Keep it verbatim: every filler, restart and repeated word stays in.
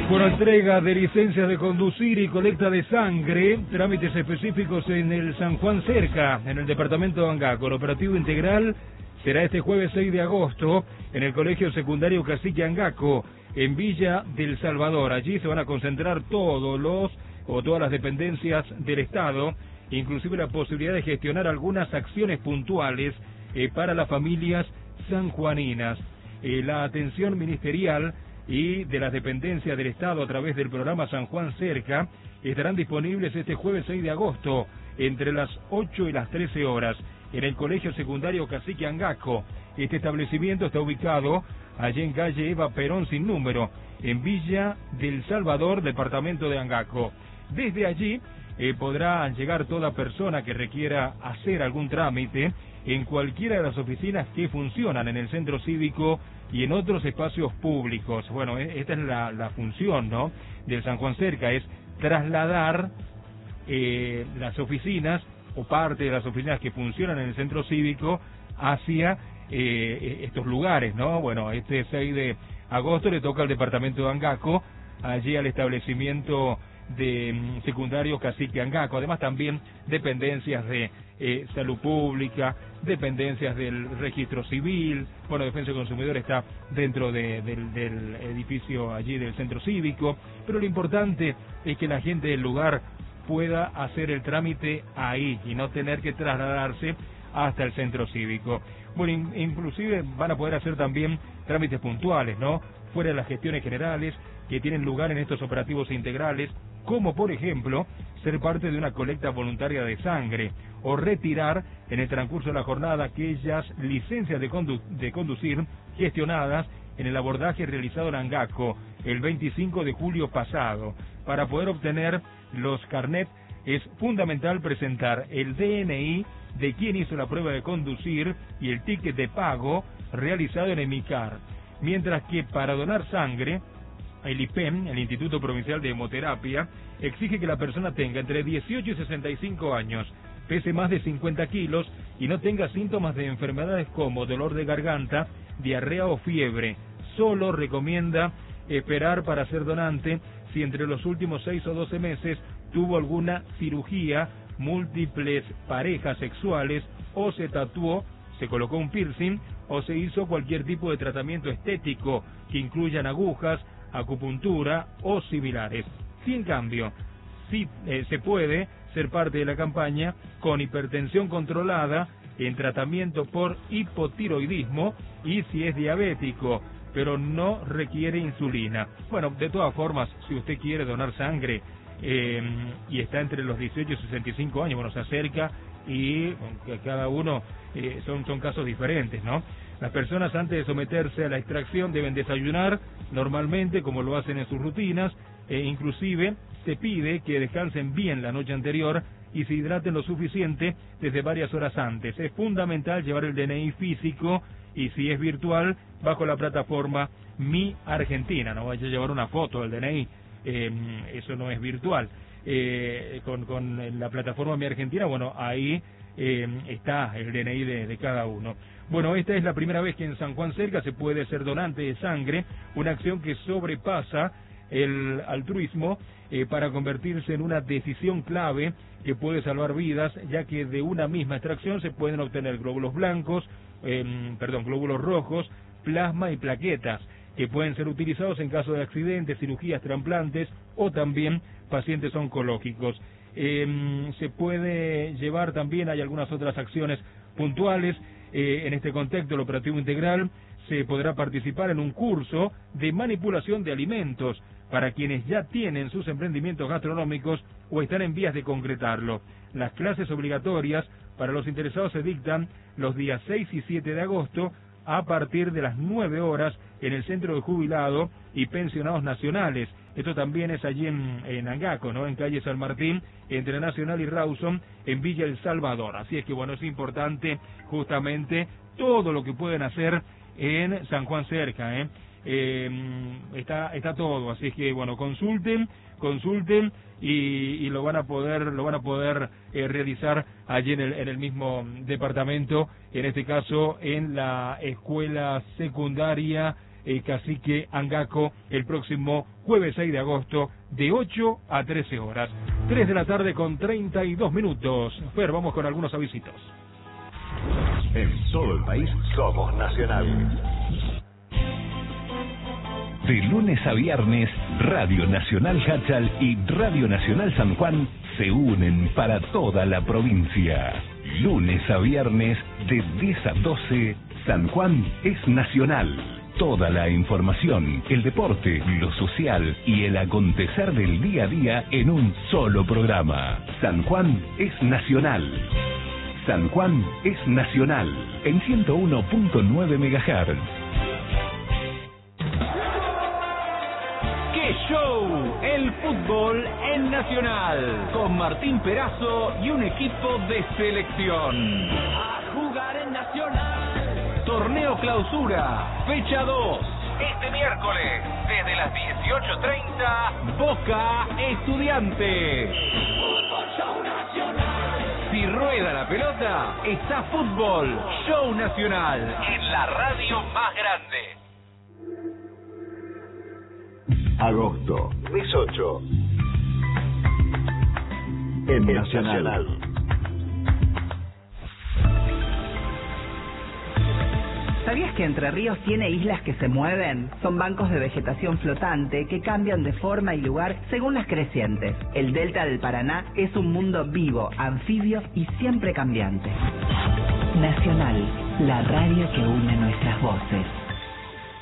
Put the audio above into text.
Por entrega de licencias de conducir y colecta de sangre, trámites específicos en el San Juan Cerca, en el departamento de Angaco. El operativo integral será este jueves seis de agosto en el Colegio Secundario Cacique Angaco, en Villa del Salvador. Allí se van a concentrar todos los o todas las dependencias del Estado, inclusive la posibilidad de gestionar algunas acciones puntuales eh, para las familias sanjuaninas. Eh, la atención ministerial y de las dependencias del Estado a través del programa San Juan Cerca estarán disponibles este jueves seis de agosto entre las ocho y las trece horas en el Colegio Secundario Cacique Angaco. Este establecimiento está ubicado allí en calle Eva Perón sin número, en Villa del Salvador, departamento de Angaco. Desde allí eh, podrá llegar toda persona que requiera hacer algún trámite en cualquiera de las oficinas que funcionan en el centro cívico y en otros espacios públicos. Bueno, esta es la, la función, ¿no?, del San Juan Cerca, es trasladar eh, las oficinas o parte de las oficinas que funcionan en el centro cívico hacia eh, estos lugares, ¿no? Bueno, este seis de agosto le toca al departamento de Angaco, allí al establecimiento de um, secundario Cacique Angaco, además también dependencias de eh, salud pública, dependencias del registro civil. Bueno, Defensa del Consumidor está dentro de, del, del edificio allí del centro cívico, pero lo importante es que la gente del lugar pueda hacer el trámite ahí y no tener que trasladarse hasta el centro cívico. Bueno, in, inclusive van a poder hacer también trámites puntuales, ¿no?, fuera de las gestiones generales que tienen lugar en estos operativos integrales, como por ejemplo ser parte de una colecta voluntaria de sangre o retirar en el transcurso de la jornada aquellas licencias de, condu de conducir gestionadas en el abordaje realizado en Angaco el veinticinco de julio pasado. Para poder obtener los carnets es fundamental presentar el D N I de quien hizo la prueba de conducir y el ticket de pago realizado en EMICAR, mientras que para donar sangre el I P E M, el Instituto Provincial de Hemoterapia, exige que la persona tenga entre dieciocho y sesenta y cinco años, pese más de cincuenta kilos y no tenga síntomas de enfermedades como dolor de garganta, diarrea o fiebre. Solo recomienda esperar para ser donante si entre los últimos seis o doce meses tuvo alguna cirugía, múltiples parejas sexuales o se tatuó, se colocó un piercing o se hizo cualquier tipo de tratamiento estético que incluyan agujas, acupuntura o similares. Si en cambio sí eh, se puede ser parte de la campaña con hipertensión controlada en tratamiento por hipotiroidismo y si es diabético pero no requiere insulina. Bueno, de todas formas, si usted quiere donar sangre eh, y está entre los dieciocho y sesenta y cinco años, bueno, se acerca y cada uno eh, son, son casos diferentes, ¿no? Las personas antes de someterse a la extracción deben desayunar normalmente como lo hacen en sus rutinas, e inclusive se pide que descansen bien la noche anterior y se hidraten lo suficiente desde varias horas antes. Es fundamental llevar el D N I físico y si es virtual bajo la plataforma Mi Argentina, no vaya a llevar una foto del D N I, eh, eso no es virtual. Eh, con, con la plataforma Mi Argentina, bueno, ahí eh, está el D N I de, de cada uno. Bueno, esta es la primera vez que en San Juan Cerca se puede ser donante de sangre, una acción que sobrepasa el altruismo eh, para convertirse en una decisión clave que puede salvar vidas, ya que de una misma extracción se pueden obtener glóbulos blancos, eh, perdón, glóbulos rojos, plasma y plaquetas, que pueden ser utilizados en caso de accidentes, cirugías, trasplantes o también pacientes oncológicos. Eh, se puede llevar también, hay algunas otras acciones puntuales. Eh, en este contexto, el operativo integral se podrá participar en un curso de manipulación de alimentos para quienes ya tienen sus emprendimientos gastronómicos o están en vías de concretarlo. Las clases obligatorias para los interesados se dictan los días seis y siete de agosto a partir de las nueve horas en el Centro de Jubilado y Pensionados Nacionales. Esto también es allí en, en Angaco, ¿no?, en calle San Martín, entre Nacional y Rawson, en Villa El Salvador. Así es que, bueno, es importante justamente todo lo que pueden hacer en San Juan Cerca, ¿eh? Eh, está está todo, así es que, bueno, consulten, consulten y, y lo van a poder lo van a poder eh, realizar allí en el, en el mismo departamento, en este caso en la escuela secundaria eh, Cacique Angaco el próximo jueves seis de agosto de ocho a trece horas. tres de la tarde con treinta y dos minutos. Fer, vamos con algunos avisitos. En todo el país somos Nacional. De lunes a viernes, Radio Nacional Hachal y Radio Nacional San Juan se unen para toda la provincia. Lunes a viernes, de diez a doce, San Juan es Nacional. Toda la información, el deporte, lo social y el acontecer del día a día en un solo programa. San Juan es Nacional. San Juan es Nacional, en ciento uno punto nueve megahertz. ¡Qué show! El fútbol en Nacional, con Martín Perazo y un equipo de selección. A jugar en Nacional. Torneo Clausura, fecha dos. Este miércoles, desde las dieciocho treinta, Boca Estudiantes. Show Nacional. Si rueda la pelota, está fútbol, Show Nacional, en la radio más grande. Agosto, mes ocho. En Nacional. Nacional. ¿Sabías que Entre Ríos tiene islas que se mueven? Son bancos de vegetación flotante que cambian de forma y lugar según las crecientes. El delta del Paraná es un mundo vivo, anfibio y siempre cambiante. Nacional, la radio que une nuestras voces.